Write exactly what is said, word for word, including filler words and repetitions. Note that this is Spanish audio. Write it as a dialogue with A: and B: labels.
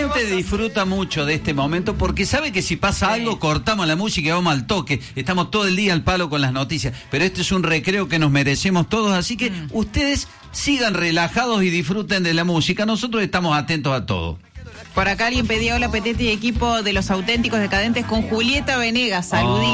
A: gente disfruta mucho de este momento porque sabe que si pasa sí. algo, cortamos la música y vamos al toque. Estamos todo el día al palo con las noticias. Pero este es un recreo que nos merecemos todos, así que mm. ustedes sigan relajados y disfruten de la música. Nosotros estamos atentos a todo.
B: Por acá alguien pedía hola Petete y equipo de los auténticos decadentes con Julieta Venegas. Saludí.